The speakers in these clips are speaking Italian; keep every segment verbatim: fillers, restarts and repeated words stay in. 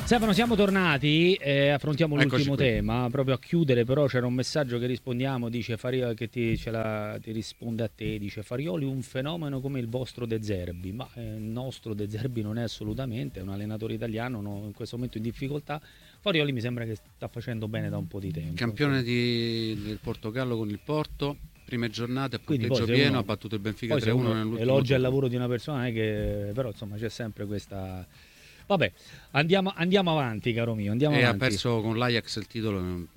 Stefano, siamo tornati, eh, affrontiamo Eccoci l'ultimo qui. tema, proprio a chiudere, però c'era un messaggio che rispondiamo, dice Farioli, che ti, ce la, ti risponde a te, dice Farioli un fenomeno come il vostro De Zerbi, ma eh, il nostro De Zerbi non è assolutamente, è un allenatore italiano no, in questo momento in difficoltà. Farioli mi sembra che sta facendo bene da un po' di tempo. Campione di, del Portogallo con il Porto, prime giornate a Quindi poi punteggio se pieno, uno, ha battuto il Benfica poi se tre a uno uno nell'ultimo elogia il turno. lavoro di una persona, è che, però insomma c'è sempre questa... Vabbè, andiamo, andiamo avanti, caro mio, andiamo E avanti. ha perso con l'Ajax il titolo, non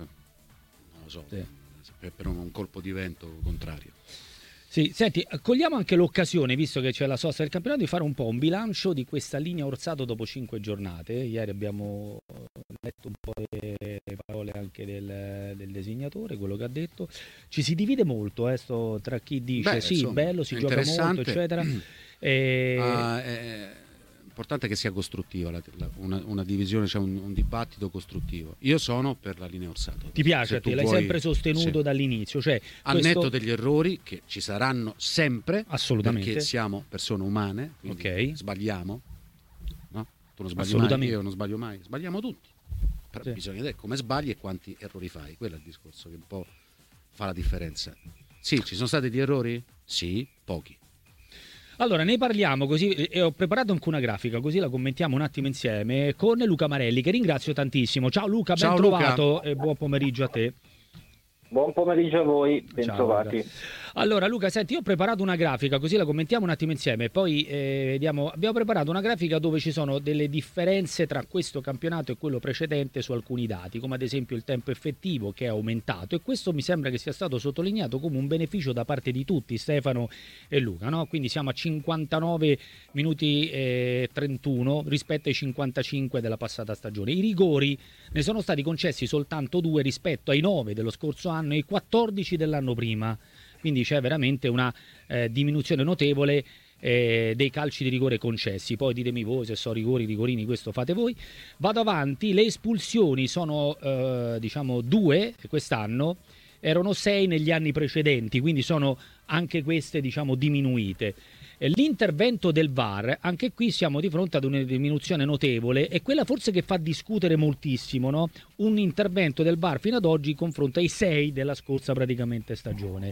lo so, Sì. per un colpo di vento contrario. Sì, senti, cogliamo anche l'occasione, visto che c'è la sosta del campionato, di fare un po' un bilancio di questa linea Orsato dopo cinque giornate. Ieri abbiamo letto un po' le parole anche del, del designatore, quello che ha detto. Ci si divide molto eh, sto, tra chi dice Beh, sì, insomma, bello, si è gioca molto, interessante. eccetera. E... Ah, è importante che sia costruttiva la, la, una, una divisione, cioè un, un dibattito costruttivo. Io sono per la linea Orsato. Ti piace a te? L'hai vuoi, sempre sostenuto sì. dall'inizio, cioè Al questo... netto degli errori che ci saranno sempre, assolutamente, perché siamo persone umane, quindi okay. sbagliamo, no? Tu non sbagli mai, io non sbaglio mai, sbagliamo tutti. Però sì. Bisogna vedere come sbagli e quanti errori fai, quello è il discorso che un po' fa la differenza. Sì, ci sono stati degli errori? Sì, pochi. Allora, ne parliamo così, e ho preparato anche una grafica, così la commentiamo un attimo insieme con Luca Marelli, che ringrazio tantissimo. Ciao Luca, ben Ciao, trovato Luca. e buon pomeriggio a te. Buon pomeriggio a voi, bentrovati. Allora Luca, senti, io ho preparato una grafica, così la commentiamo un attimo insieme, poi eh, vediamo, abbiamo preparato una grafica dove ci sono delle differenze tra questo campionato e quello precedente su alcuni dati, come ad esempio il tempo effettivo che è aumentato, e questo mi sembra che sia stato sottolineato come un beneficio da parte di tutti, Stefano e Luca, no? Quindi siamo a cinquantanove minuti e trentuno rispetto ai cinquantacinque della passata stagione. I rigori ne sono stati concessi soltanto due rispetto ai nove dello scorso anno e i quattordici dell'anno prima, quindi c'è veramente una eh, diminuzione notevole eh, dei calci di rigore concessi. Poi ditemi voi se so rigori, rigorini, questo fate voi. Vado avanti, le espulsioni sono eh, diciamo due quest'anno, erano sei negli anni precedenti, quindi sono anche queste diciamo diminuite. L'intervento del V A R, anche qui siamo di fronte ad una diminuzione notevole, e quella forse che fa discutere moltissimo, no? Un intervento del V A R fino ad oggi confronta i sei della scorsa praticamente stagione.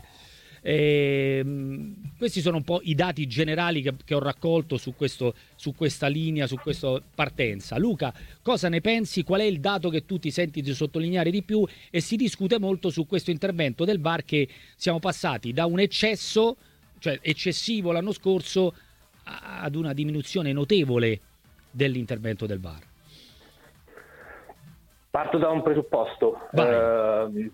E, questi sono un po' i dati generali che, che ho raccolto su, questo, su questa linea, su questa partenza. Luca, cosa ne pensi? Qual è il dato che tu ti senti di sottolineare di più? E si discute molto su questo intervento del V A R, che siamo passati da un eccesso, cioè eccessivo l'anno scorso, ad una diminuzione notevole dell'intervento del V A R. Parto da un presupposto. Eh,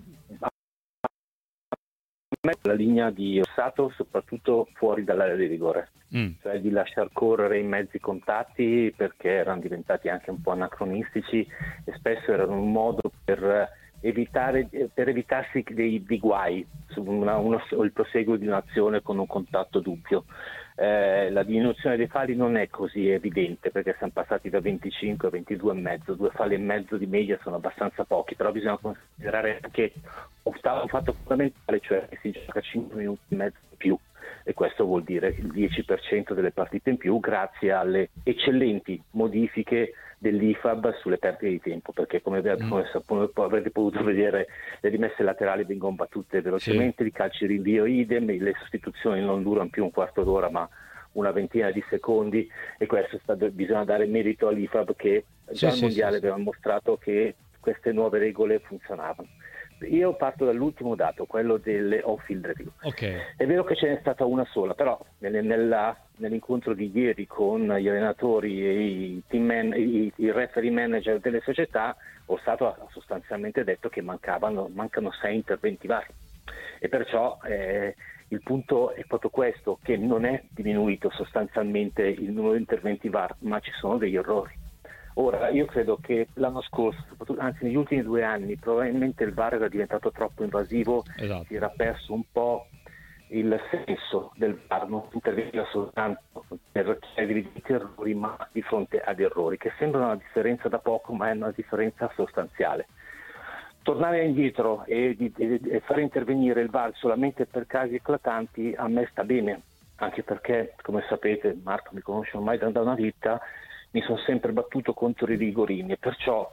la linea di Orsato soprattutto fuori dall'area di rigore, mm. cioè di lasciar correre i mezzi contatti, perché erano diventati anche un po' anacronistici e spesso erano un modo per evitare per evitarsi dei, dei guai su una, uno, il proseguo di un'azione con un contatto dubbio. Eh, la diminuzione dei falli non è così evidente, perché siamo passati da venticinque a ventidue e mezzo, due falli e mezzo di media sono abbastanza pochi, però bisogna considerare anche un fatto fondamentale, cioè che si gioca cinque minuti e mezzo in più, e questo vuol dire il dieci per cento delle partite in più, grazie alle eccellenti modifiche dell'I F A B sulle perdite di tempo, perché come, mm. come, come avrete potuto vedere, le rimesse laterali vengono battute velocemente, sì. I calci rinvio idem, le sostituzioni non durano più un quarto d'ora ma una ventina di secondi, e questo sta, bisogna dare merito all'I F A B, che già al sì, mondiale sì, aveva sì. mostrato che queste nuove regole funzionavano. Io parto dall'ultimo dato, quello delle off-field review. Okay. È vero che ce n'è stata una sola, però nel, nella, nell'incontro di ieri con gli allenatori e i, team man, i, i referee manager delle società, Orsato ha sostanzialmente detto che mancavano, mancano sei interventi vari, e perciò eh, il punto è proprio questo, che non è diminuito sostanzialmente il numero di interventi V A R, ma ci sono degli errori. Ora, io credo che l'anno scorso, anzi negli ultimi due anni, probabilmente il V A R era diventato troppo invasivo, esatto. Si era perso un po' il senso del V A R, non interveniva soltanto per evidenti errori, ma di fronte ad errori, che sembrano una differenza da poco, ma è una differenza sostanziale. Tornare indietro e, di, e fare intervenire il V A R solamente per casi eclatanti a me sta bene, anche perché, come sapete, Marco mi conosce ormai da una vita, mi sono sempre battuto contro i rigorini e perciò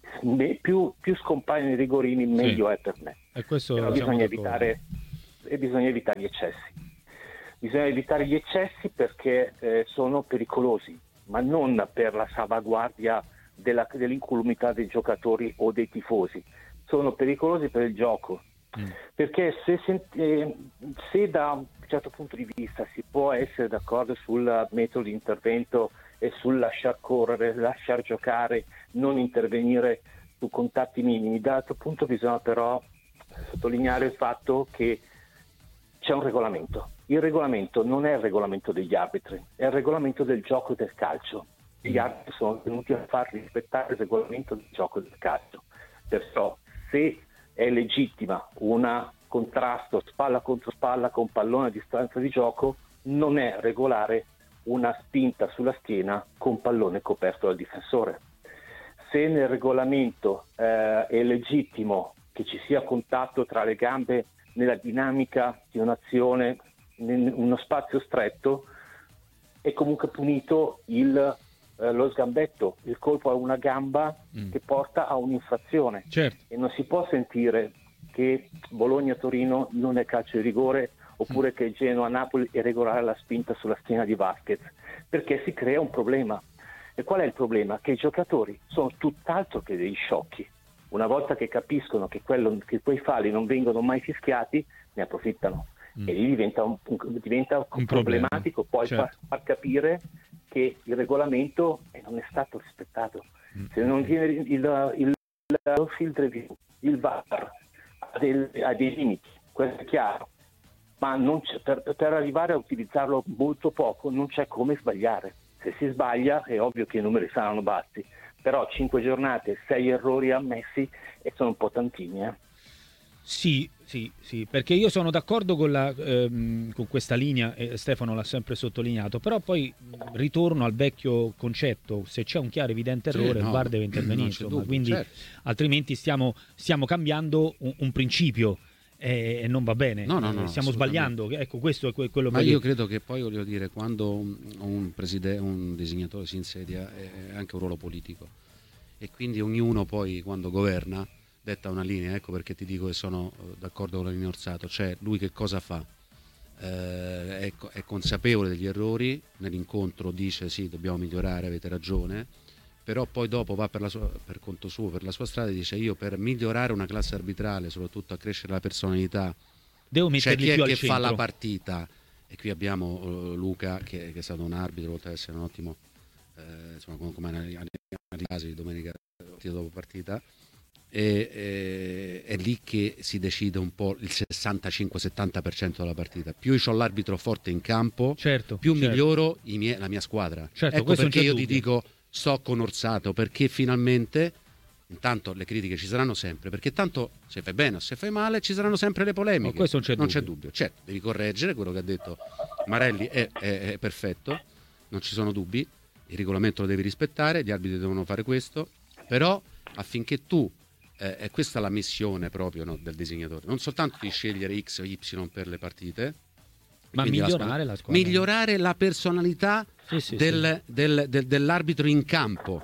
più, più scompaiono i rigorini meglio sì. è per me. E questo Però bisogna evitare, e bisogna evitare gli eccessi. Bisogna evitare gli eccessi perché eh, sono pericolosi, ma non per la salvaguardia della, dell'incolumità dei giocatori o dei tifosi. Sono pericolosi per il gioco. Mm. Perché se, se, se da un certo punto di vista si può essere d'accordo sul metodo di intervento e sul lasciar correre, lasciar giocare, non intervenire su contatti minimi, dall'altro punto bisogna però sottolineare il fatto che c'è un regolamento. Il regolamento non è il regolamento degli arbitri, è il regolamento del gioco del calcio. Gli arbitri sono tenuti a far rispettare il regolamento del gioco del calcio. Perciò se è legittima un contrasto spalla contro spalla con pallone a distanza di gioco, non è regolare una spinta sulla schiena con pallone coperto dal difensore. Se nel regolamento eh, è legittimo che ci sia contatto tra le gambe nella dinamica di un'azione in uno spazio stretto, è comunque punito il, eh, lo sgambetto, il colpo a una gamba mm. che porta a un'infrazione. Certo. E non si può sentire che Bologna-Torino non è calcio di rigore oppure che Genoa-Napoli è regolare la spinta sulla schiena di Vasquez, perché si crea un problema. E qual è il problema? Che i giocatori sono tutt'altro che dei sciocchi. Una volta che capiscono che, quello, che quei falli non vengono mai fischiati, ne approfittano. Mm. E lì diventa, un, un, diventa un problematico problema. Poi certo. far, far capire che il regolamento eh, non è stato rispettato. Mm. Se non viene il, il, il, il field review, il V A R ha, del, ha dei limiti, questo è chiaro. Ma non c'è, per, per arrivare a utilizzarlo molto poco non c'è come sbagliare. Se si sbaglia è ovvio che i numeri saranno bassi, però cinque giornate, sei errori ammessi e sono un po' tantini. Eh? Sì, sì, sì, perché io sono d'accordo con, la, ehm, con questa linea e Stefano l'ha sempre sottolineato, però poi ritorno al vecchio concetto: se c'è un chiaro evidente errore, sì, no, il V A R deve intervenire, insomma, dubbio, quindi certo. altrimenti stiamo, stiamo cambiando un, un principio. E non va bene, no, no, no, stiamo sbagliando, ecco, questo è quello. Ma io credo che poi, voglio dire, quando un, un, preside- un disegnatore si insedia è anche un ruolo politico e quindi ognuno poi quando governa detta una linea. Ecco perché ti dico che sono d'accordo con la linea Orsato, cioè lui che cosa fa? Eh, è, è consapevole degli errori, nell'incontro dice sì, dobbiamo migliorare, avete ragione, però poi dopo va per, la sua, per conto suo, per la sua strada, e dice: io per migliorare una classe arbitrale, soprattutto a crescere la personalità, devo metterli cioè chi più è al che centro. fa la partita, e qui abbiamo uh, Luca che, che è stato un arbitro, oltre ad essere un ottimo eh, insomma, come analisi di domenica partita dopo partita, e, e, è lì che si decide un po' il sessantacinque settanta per cento della partita. Più io ho l'arbitro forte in campo, certo, più certo. miglioro i miei, la mia squadra. Certo, ecco perché io dubbio. ti dico sto con Orsato, perché finalmente, intanto le critiche ci saranno sempre, perché tanto se fai bene o se fai male ci saranno sempre le polemiche, no, questo non, c'è, non dubbio. c'è dubbio. Certo, devi correggere quello che ha detto Marelli, è, è, è perfetto, non ci sono dubbi, il regolamento lo devi rispettare, gli arbitri devono fare questo, però affinché tu, eh, è questa la missione proprio, no, del disegnatore, non soltanto di scegliere X o Y per le partite, ma migliorare la, la squadra, migliorare la personalità sì, sì, del, sì. Del, del, dell'arbitro in campo.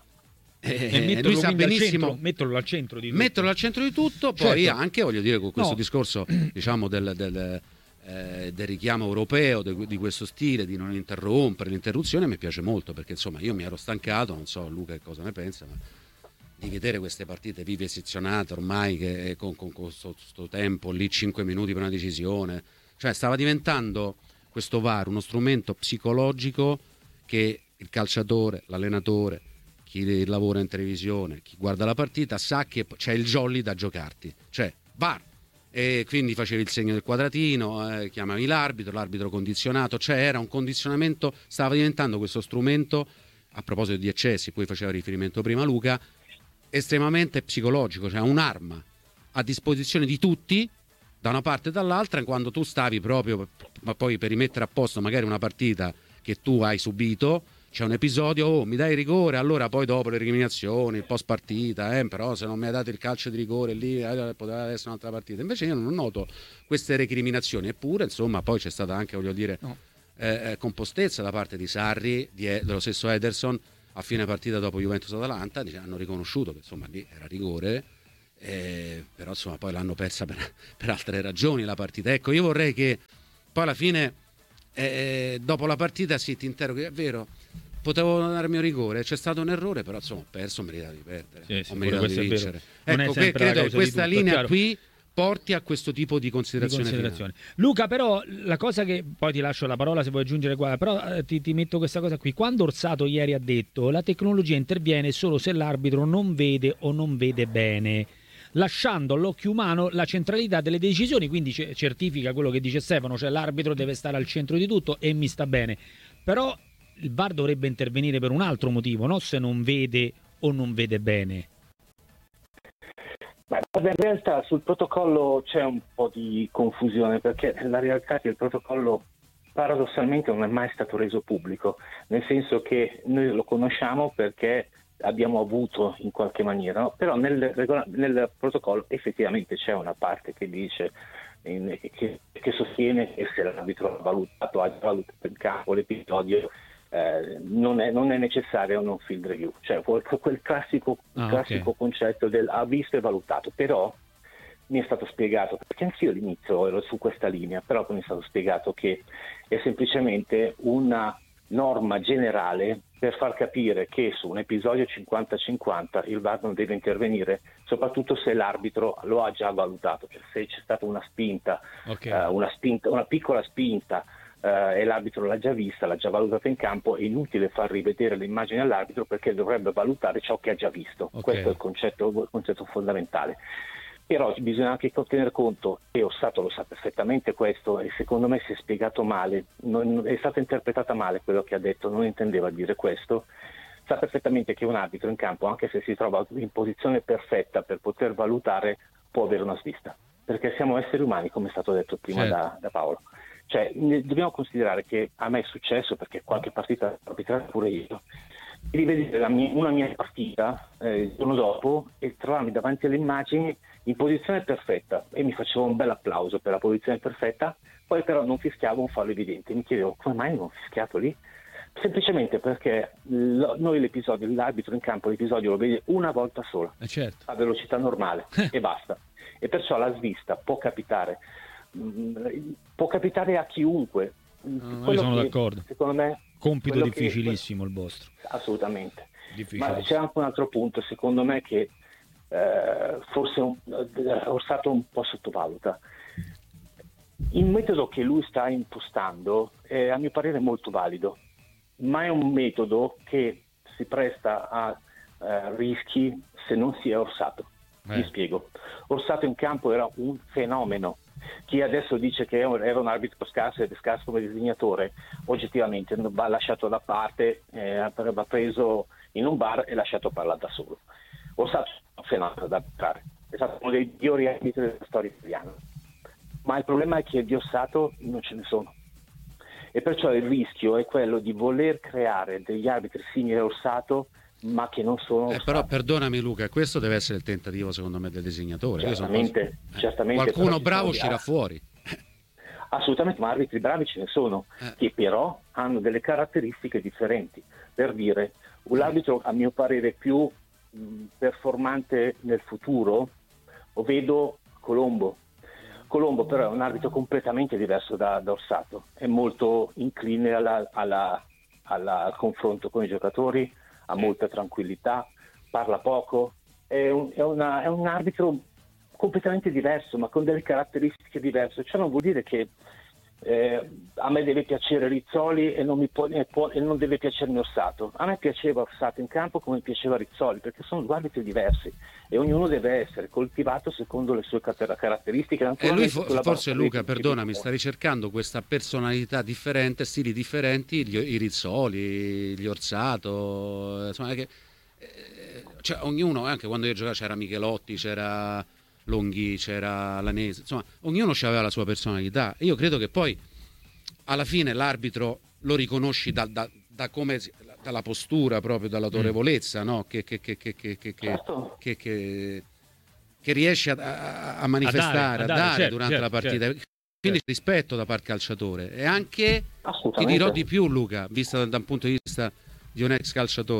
E, e metterlo, lui sa benissimo al centro, metterlo al centro di tutto. Metterlo al centro di tutto, poi certo. anche, voglio dire, con questo no. discorso diciamo del, del, eh, del richiamo europeo, de, di questo stile, di non interrompere, l'interruzione mi piace molto, perché insomma io mi ero stancato, non so Luca che cosa ne pensa, ma di vedere queste partite vivisezionate ormai, che con questo tempo lì, cinque minuti per una decisione, cioè stava diventando questo V A R uno strumento psicologico che il calciatore, l'allenatore, chi lavora in televisione, chi guarda la partita sa che c'è il jolly da giocarti, cioè V A R, e quindi facevi il segno del quadratino, eh, chiamavi l'arbitro, l'arbitro condizionato, cioè era un condizionamento, stava diventando questo strumento, a proposito di eccessi, poi faceva riferimento prima Luca, estremamente psicologico, cioè un'arma a disposizione di tutti, da una parte e dall'altra, quando tu stavi proprio, ma poi per rimettere a posto magari una partita che tu hai subito, c'è un episodio, oh mi dai rigore, allora poi dopo le recriminazioni, il post partita, eh, però se non mi hai dato il calcio di rigore lì eh, poteva essere un'altra partita. Invece io non noto queste recriminazioni, eppure insomma poi c'è stata anche, voglio dire, no. eh, compostezza da parte di Sarri, di, dello stesso Ederson, a a fine partita dopo Juventus-Atalanta hanno riconosciuto che insomma lì era rigore, eh, però insomma poi l'hanno persa per, per altre ragioni la partita. Ecco, io vorrei che poi alla fine eh, dopo la partita sì, ti interroghi, è vero, potevo darmi un rigore, c'è stato un errore, però insomma ho perso, ho meritato di perdere, sì, sì, ho meritato di vincere. Ecco, che, credo che questa linea chiaro. qui porti a questo tipo di considerazione, di considerazione. Luca, però la cosa che poi ti lascio la parola se vuoi aggiungere qua, però eh, ti, ti metto questa cosa qui. Quando Orsato ieri ha detto la tecnologia interviene solo se l'arbitro non vede o non vede bene, lasciando all'occhio umano la centralità delle decisioni, quindi c- certifica quello che dice Stefano, cioè l'arbitro deve stare al centro di tutto e mi sta bene. Però il V A R dovrebbe intervenire per un altro motivo, no? Se non vede o non vede bene. Ma in realtà sul protocollo c'è un po' di confusione, perché la realtà è che il protocollo paradossalmente non è mai stato reso pubblico, nel senso che noi lo conosciamo perché abbiamo avuto in qualche maniera, no? Però nel, nel protocollo effettivamente c'è una parte che dice in, che, che sostiene che se l'arbitro ha valutato, ha valutato in campo l'episodio, Eh, non, è, non è necessario un field review, cioè quel, quel classico, ah, classico okay. concetto del ha visto e valutato. Però mi è stato spiegato, perché anch'io all'inizio ero su questa linea, però mi è stato spiegato che è semplicemente una norma generale per far capire che su un episodio cinquanta cinquanta il V A R non deve intervenire, soprattutto se l'arbitro lo ha già valutato, cioè se c'è stata una spinta, okay. uh, una spinta, una piccola spinta Uh, e l'arbitro l'ha già vista, l'ha già valutata in campo, è inutile far rivedere le immagini all'arbitro perché dovrebbe valutare ciò che ha già visto. Okay. Questo è il concetto, il concetto fondamentale. Però bisogna anche tenere conto, e Orsato lo sa perfettamente questo, e secondo me si è spiegato male, non, è stata interpretata male quello che ha detto, non intendeva dire questo. Sa perfettamente che un arbitro in campo, anche se si trova in posizione perfetta per poter valutare, può avere una svista, perché siamo esseri umani, come è stato detto prima certo. da, da Paolo. Cioè, dobbiamo considerare che a me è successo, perché qualche partita ho arbitrato pure io, di rivedere la mia, una mia partita eh, il giorno dopo e trovarmi davanti alle immagini in posizione perfetta e mi facevo un bel applauso per la posizione perfetta, poi però non fischiavo un fallo evidente. Mi chiedevo come mai non ho fischiato lì? Semplicemente perché lo, noi l'episodio, l'arbitro in campo l'episodio lo vede una volta sola, eh certo. a velocità normale e basta. E perciò la svista può capitare. Può capitare a chiunque. No, io sono che, d'accordo. Secondo me compito difficilissimo che, il vostro. Assolutamente. Ma c'è anche un altro punto, secondo me, che eh, forse un, Orsato un po' sottovaluta. Il metodo che lui sta impostando è a mio parere molto valido, ma è un metodo che si presta a eh, rischi se non si è Orsato. Eh. Vi spiego. Orsato in campo era un fenomeno. Chi adesso dice che era un arbitro scarso ed è scarso come disegnatore, oggettivamente va lasciato da parte, eh, va preso in un bar e lasciato parlare da solo. Orsato è un fenomeno da arbitrare, è stato uno dei migliori arbitri della storia italiana, ma il problema è che di Orsato non ce ne sono, e perciò il rischio è quello di voler creare degli arbitri simili a Orsato ma che non sono eh, però perdonami Luca, questo deve essere il tentativo secondo me del disegnatore. Certamente, sono... certamente qualcuno bravo uscirà fuori, assolutamente, ma arbitri bravi ce ne sono, eh. che però hanno delle caratteristiche differenti. Per dire, un arbitro a mio parere più mh, performante nel futuro lo vedo Colombo. Colombo però è un arbitro completamente diverso da, da Orsato, è molto incline alla, alla, alla, al confronto con i giocatori, ha molta tranquillità, parla poco, è un, è, una, è un arbitro completamente diverso, ma con delle caratteristiche diverse. Ciò non vuol dire che eh, a me deve piacere Rizzoli e non, mi può, e, può, e non deve piacermi Orsato. A me piaceva Orsato in campo come piaceva Rizzoli, perché sono due arbitri diversi e ognuno deve essere coltivato secondo le sue caratteristiche. E lui fo- forse Luca, perdonami, sta ricercando questa personalità differente, stili differenti, gli, i Rizzoli, gli Orsato, insomma, che, eh, cioè, ognuno, anche quando io giocavo c'era Michelotti, c'era Longhi, c'era Lanese, insomma ognuno aveva la sua personalità. Io credo che poi alla fine l'arbitro lo riconosci da, da, da come, dalla postura, proprio dall'autorevolezza, no? che, che, che, che, che, che, certo. che, che, che riesce a, a manifestare, a dare, a dare, a dare certo, durante certo, la partita, certo. Quindi certo. rispetto da parte calciatore, e anche ti dirò di più Luca, vista da, da un punto di vista di un ex calciatore,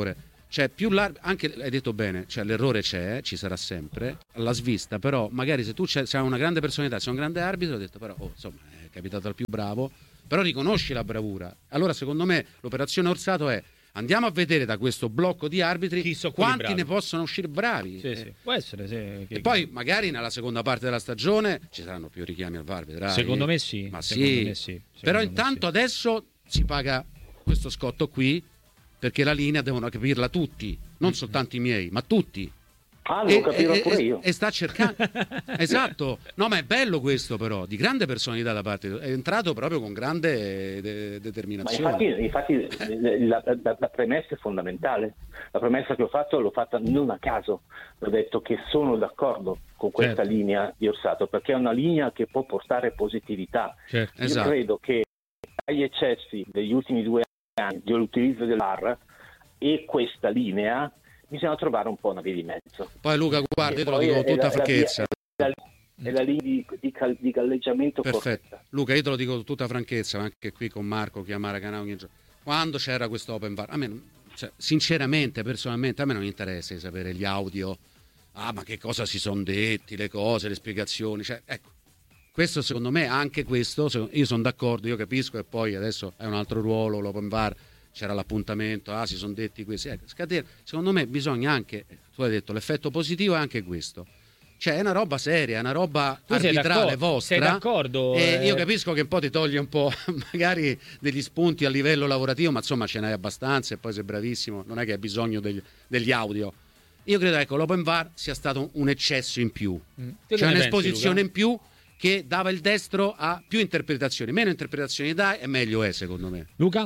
Cioè, più l'arbitro, anche hai detto bene, cioè l'errore c'è, ci sarà sempre, la svista, però magari se tu c'è, sei una grande personalità, sei un grande arbitro, ho detto però, oh, insomma, è capitato al più bravo, però riconosci la bravura. Allora, secondo me, l'operazione Orsato è: andiamo a vedere da questo blocco di arbitri quanti ne possono uscire bravi. Sì, sì. Può essere, sì. E che... poi magari nella seconda parte della stagione ci saranno più richiami al V A R, vedrai. Secondo me sì. Ma secondo sì. Me sì. Però intanto sì. Adesso si paga questo scotto qui, perché la linea devono capirla tutti, non mm-hmm. soltanto i miei, ma tutti. Ah, devo capirlo pure io. E sta cercando. Esatto. No, ma è bello questo, però, di grande personalità da parte. È entrato proprio con grande de- determinazione. Ma infatti, infatti la, la, la premessa è fondamentale. La premessa che ho fatto l'ho fatta non a caso. Ho detto che sono d'accordo con questa certo. linea di Orsato, perché è una linea che può portare positività. Certo. Io esatto. credo che agli eccessi degli ultimi due anni dell'utilizzo del V A R e questa linea bisogna trovare un po' una via di mezzo. Poi Luca, guarda, io te lo dico con tutta franchezza. È la linea di, di, di galleggiamento perfetto. Corretta. Luca, io te lo dico con tutta franchezza, ma anche qui con Marco che a Maracanã ogni giorno. Quando c'era questo open V A R, a me, cioè, sinceramente, personalmente, a me non interessa di sapere gli audio. Ah, ma che cosa si sono detti, le cose, le spiegazioni. Cioè, ecco, questo secondo me, anche questo, io sono d'accordo, io capisco, e poi adesso è un altro ruolo, l'open V A R. C'era l'appuntamento, ah si sono detti questi, ecco, scatena. Secondo me bisogna anche, tu hai detto l'effetto positivo è anche questo, cioè è una roba seria, è una roba tu arbitrale vostra, sei d'accordo? E eh... io capisco che un po' ti toglie un po' magari degli spunti a livello lavorativo, ma insomma ce n'hai abbastanza e poi sei bravissimo, non è che hai bisogno degli, degli audio. Io credo ecco l'open V A R sia stato un eccesso in più, mm. cioè un'esposizione in più che dava il destro a più interpretazioni, meno interpretazioni dai e meglio è secondo me. Luca?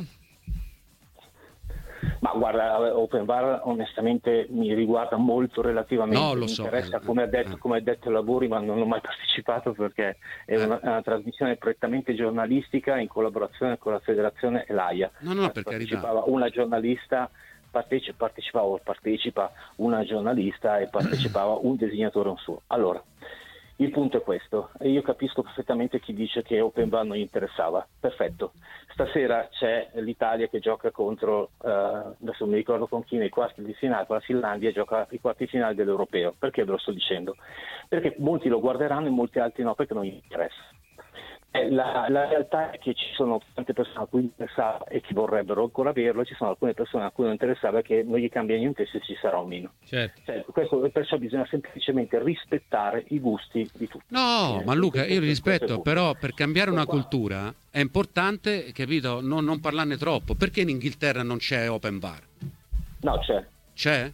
Ma guarda, Open V A R onestamente mi riguarda molto relativamente, no, lo mi so. interessa come ha detto, come ha detto lavori, ma non ho mai partecipato perché è una, una trasmissione prettamente giornalistica in collaborazione con la federazione e l'A I A. No, no, per partecipava carità. Una giornalista, partecipa, partecipava o partecipa una giornalista e partecipava un disegnatore un suo. Allora, il punto è questo, e io capisco perfettamente chi dice che Open V A R non gli interessava. Perfetto. Stasera c'è l'Italia che gioca contro, uh, adesso non mi ricordo con chi, nei quarti di finale, con la Finlandia, gioca i quarti di finale dell'Europeo. Perché ve lo sto dicendo? Perché molti lo guarderanno e molti altri no, perché non gli interessa. Eh, la, la realtà è che ci sono tante persone a cui interessava e che vorrebbero ancora averlo, ci sono alcune persone a cui non interessava che non gli cambia niente se ci sarà o meno. Certo. Cioè, questo, perciò bisogna semplicemente rispettare i gusti di tutti. No, eh, ma Luca, io li rispetto, però per cambiare una qua. cultura è importante, capito, non, non parlarne troppo. Perché in Inghilterra non c'è Open V A R? No, c'è. C'è?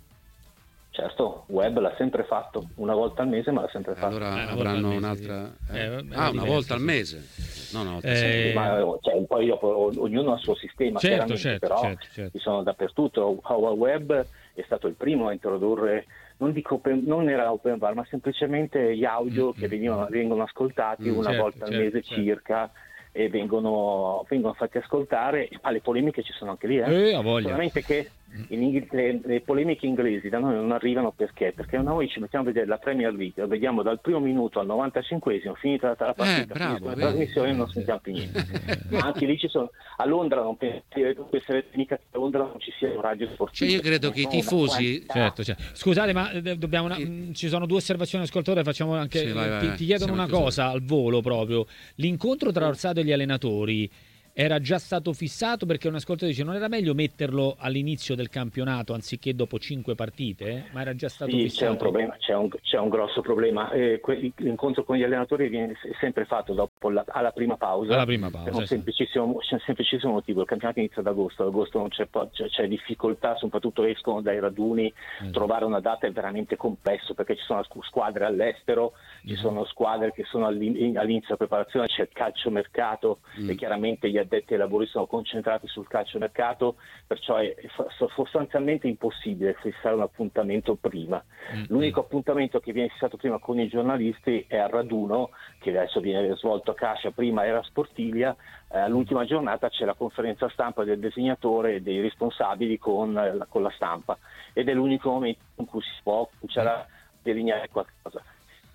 Certo, Web l'ha sempre fatto, una volta al mese, ma l'ha sempre fatto. Allora eh, avranno mese, un'altra... sì. Eh. Eh, ah, una diverso, volta al sì. mese? No, una volta eh... sì. Ma cioè, poi dopo, ognuno ha il suo sistema, certo, chiaramente, certo, però certo, certo. ci sono dappertutto. Huawei Web è stato il primo a introdurre, non dico open, non era Open V A R, ma semplicemente gli audio mm-hmm. che venivano, vengono ascoltati mm, una certo, volta al certo, mese certo. circa e vengono, vengono fatti ascoltare. Ma le polemiche ci sono anche lì, eh? Eh, a voglia. Solamente che in Ingl- le, le polemiche inglesi da noi non arrivano perché? Perché noi ci mettiamo a vedere la Premier League, lo vediamo dal primo minuto al novantacinquesimo, finita la, la partita, eh, bravo, la trasmissione e non sentiamo più niente. Ma anche lì ci sono, a Londra non penso che mica che a Londra non ci sia un radio sportivo. Cioè io credo che i tifosi... Certo, certo. Scusate, ma dobbiamo una... ci sono due osservazioni ascoltatori, facciamo anche... Sì, vai, vai, ti, ti chiedono una cosa al volo proprio. L'incontro tra Orsato e gli allenatori era già stato fissato? Perché un ascoltatore dice non era meglio metterlo all'inizio del campionato anziché dopo cinque partite? Ma era già stato sì, fissato? C'è un problema, c'è un, c'è un grosso problema. Eh, que- l'incontro con gli allenatori viene sempre fatto dopo la, alla prima pausa. Alla prima pausa. Per un semplicissimo, c'è un semplicissimo motivo. Il campionato inizia ad agosto. Ad agosto non c'è, c'è, c'è difficoltà, soprattutto escono dai raduni. Mm. Trovare una data è veramente complesso perché ci sono squadre all'estero, mm. ci sono squadre che sono all'inizio della preparazione, c'è il calciomercato mm. e chiaramente gli addetti ai lavori sono concentrati sul calciomercato, perciò è sostanzialmente impossibile fissare un appuntamento prima. Mm-hmm. L'unico appuntamento che viene fissato prima con i giornalisti è al raduno, che adesso viene svolto a Cascia, prima era a Sportiglia, eh, all'ultima giornata c'è la conferenza stampa del disegnatore e dei responsabili con, eh, con la stampa, ed è l'unico momento in cui si può cominciare a delineare qualcosa.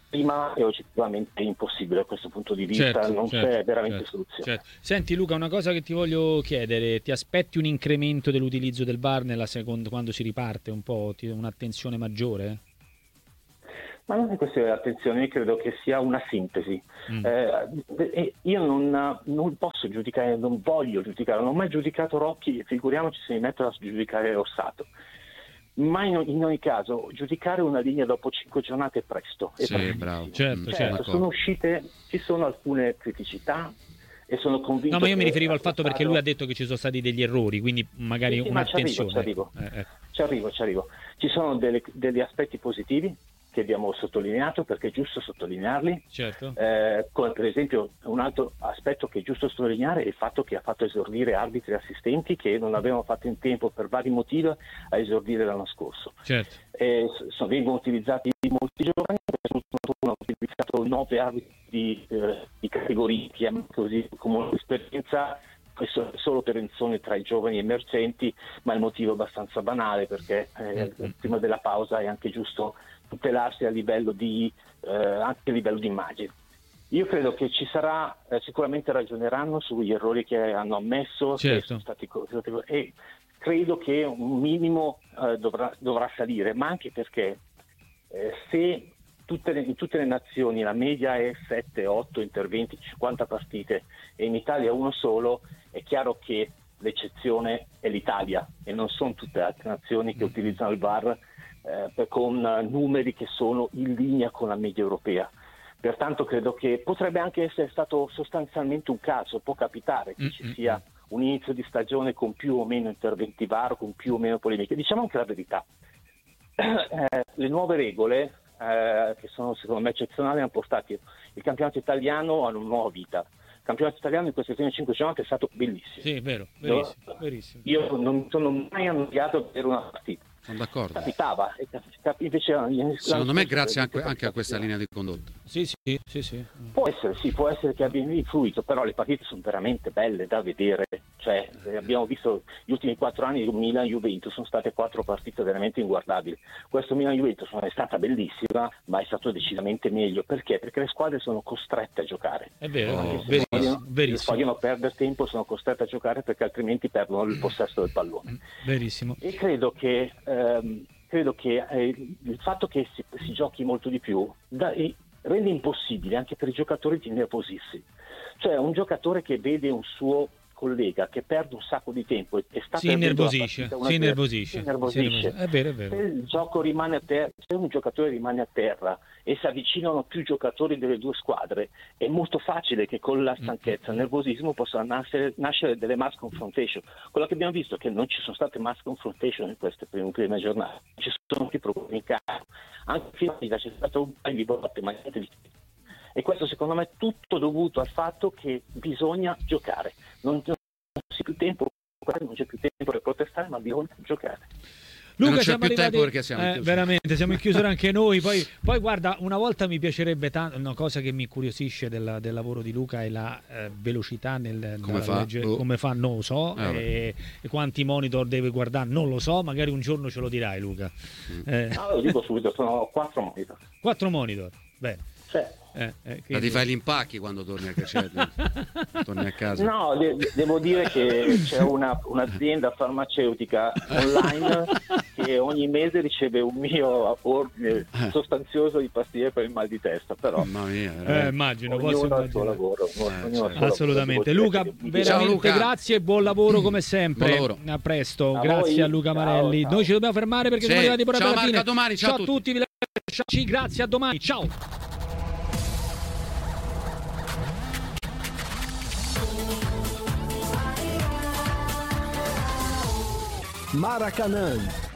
prima è oggettivamente impossibile da questo punto di vista, certo, non certo, c'è veramente certo, soluzione. Certo. Senti Luca, una cosa che ti voglio chiedere, ti aspetti un incremento dell'utilizzo del V A R nella seconda, quando si riparte un po', un'attenzione maggiore? Ma non è questione di attenzione, io credo che sia una sintesi. Mm. Eh, io non, non posso giudicare, non voglio giudicare, non ho mai giudicato Rocchi, figuriamoci se mi metto a giudicare Orsato. Ma in, in ogni caso, giudicare una linea dopo cinque giornate è presto. È sì, bravo. Certo, certo, sono uscite, ci sono alcune criticità e sono convinto. No, ma io mi riferivo al fatto stato... perché lui ha detto che ci sono stati degli errori, quindi magari sì, sì, un'attenzione. Ci arrivo, ci arrivo. Eh, eh. Ci arrivo, ci arrivo. Ci sono delle, degli aspetti positivi che abbiamo sottolineato, perché è giusto sottolinearli. Certo. Eh, come per esempio un altro aspetto che è giusto sottolineare è il fatto che ha fatto esordire arbitri e assistenti che non avevano fatto in tempo per vari motivi a esordire l'anno scorso. Certo. Eh, sono, vengono utilizzati molti giovani, hanno utilizzato nove arbitri di, eh, di categoria, chiamiamo così, con molta esperienza. Questo è solo per zone tra i giovani emergenti, ma il motivo è abbastanza banale, perché eh, mm-hmm. prima della pausa è anche giusto tutelarsi a livello di eh, anche a livello di immagine. Io credo che ci sarà, eh, sicuramente ragioneranno sugli errori che hanno ammesso, certo. che sono stati, e credo che un minimo eh, dovrà, dovrà salire, ma anche perché eh, se tutte le, in tutte le nazioni la media è sette otto interventi, cinquanta partite, e in Italia uno solo, è chiaro che l'eccezione è l'Italia e non sono tutte le altre nazioni che utilizzano il V A R eh, con numeri che sono in linea con la media europea. Pertanto credo che potrebbe anche essere stato sostanzialmente un caso, può capitare che ci sia un inizio di stagione con più o meno interventi V A R, con più o meno polemiche. Diciamo anche la verità, eh, le nuove regole eh, che sono secondo me eccezionali hanno portato il campionato italiano a una nuova vita. Il campionato italiano in queste prime cinque giornate è stato bellissimo. Sì, è vero, verissimo, no? verissimo. Io non sono mai annoiato per una partita. Sono d'accordo. Capitava, invece secondo me grazie anche, anche a questa linea di condotta. Sì, sì, sì, sì. Può essere, sì, può essere che abbia influito, però le partite sono veramente belle da vedere. Cioè, abbiamo visto gli ultimi quattro anni di Milan-Juventus, sono state quattro partite veramente inguardabili. Questo Milan-Juventus non è stata bellissima, ma è stato decisamente meglio. Perché? Perché le squadre sono costrette a giocare. È vero, oh, verissimo, vogliono, verissimo. vogliono perdere tempo, sono costrette a giocare perché altrimenti perdono il possesso del pallone. Verissimo. E credo che ehm, credo che eh, il fatto che si, si giochi molto di più da, eh, rende impossibile anche per i giocatori di nervosirsi. Cioè un giocatore che vede un suo collega che perde un sacco di tempo e sta si innervosisce, si innervosisce, innervosisce. È vero, è vero. Se il gioco rimane a terra, se un giocatore rimane a terra e si avvicinano più giocatori delle due squadre, è molto facile che con la stanchezza, il nervosismo possano nascere, nascere delle mass confrontation. Quello che abbiamo visto è che non ci sono state mass confrontation in queste prime, prime giornate, ci sono più problemi in campo. Anche finora c'è stato un paio di botte, ma niente di più. E questo secondo me è tutto dovuto al fatto che bisogna giocare. Non, non c'è più tempo, non c'è più tempo per protestare, ma bisogna giocare. Luca, non c'è siamo più arrivati... tempo perché siamo eh, veramente siamo in chiusura anche noi. Poi, poi guarda, una volta mi piacerebbe tanto, una cosa che mi incuriosisce del, del lavoro di Luca è la eh, velocità nel come fa? Legge, oh. come fa non lo so, eh, e, e quanti monitor deve guardare non lo so, magari un giorno ce lo dirai Luca. Mm. Eh. No, lo dico subito, sono quattro monitor. Quattro monitor, bene. Cioè. Eh, eh, Ma ti fai gli impacchi quando torni a, cioè, torni a casa? No, de- devo dire che c'è una, un'azienda farmaceutica online che ogni mese riceve un mio ordine sostanzioso di pastiglie per il mal di testa, però mamma mia, eh, immagino, posso ha il suo lavoro, eh, certo. Assolutamente. Luca, veramente ciao, Luca. Grazie e buon lavoro come sempre. Lavoro. A presto, a grazie voi. A Luca Marelli. Ciao, ciao. Noi ci dobbiamo fermare perché sì. siamo arrivati proprio alla fine. Ciao, domani, ciao, ciao a tutti. tutti. Grazie, a domani. Ciao. Maracanã